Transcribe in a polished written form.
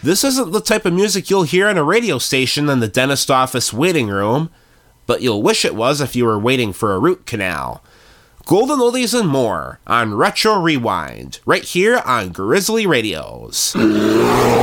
This isn't the type of music you'll hear in a radio station in the dentist office waiting room, but you'll wish it was if you were waiting for a root canal. Golden Oldies and more on Retro Rewind, right here on Grizzly Radios.